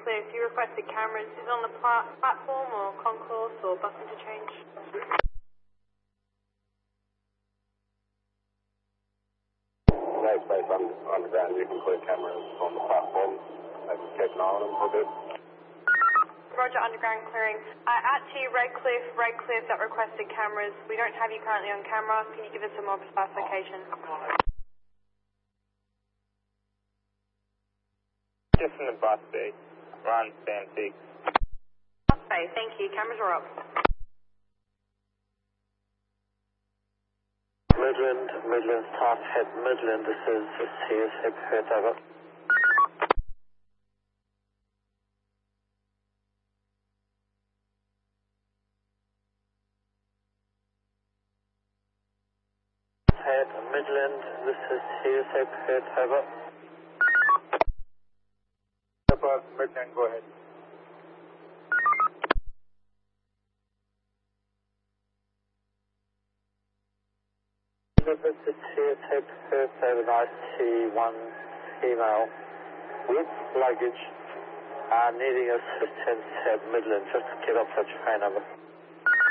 clear. If you requested cameras, is it on the platform or concourse or bus interchange? No space underground. You can clear cameras on the platform. Maybe keep an eye on them for a bit. Roger, underground clearing. At to you, Redcliffe that requested cameras. We don't have you currently on camera. Can you give us a more precise location? Just in the bus bay. Run, stand 6. Bus bay, thank you. Cameras are up. Midland, South Head, Midland. This is CSX, head over. Head, Midland. This is CSX, head over. Midland, go ahead. This is CSX, head over, IC1 female with luggage needing assistance at Midland. Just get off the train over.